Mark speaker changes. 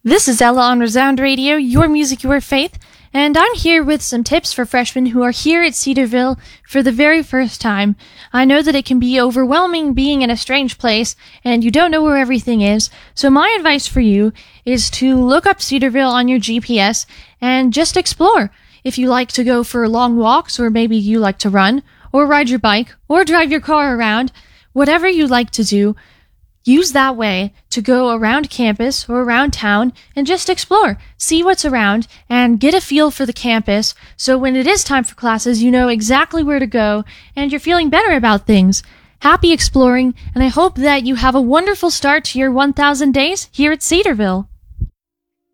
Speaker 1: This is Ella on Resound Radio, your music, your faith, and I'm here with some tips for freshmen who are here at Cedarville for the very first time. I know that it can be overwhelming being in a strange place, and you don't know where everything is, so my advice for you is to look up Cedarville on your GPS and just explore. If you like to go for long walks, or maybe you like to run, or ride your bike, or drive your car around, whatever you like to do, use that way to go around campus or around town and just explore, see what's around, and get a feel for the campus so when it is time for classes, you know exactly where to go and you're feeling better about things. Happy exploring, and I hope that you have a wonderful start to your 1,000 days here at Cedarville.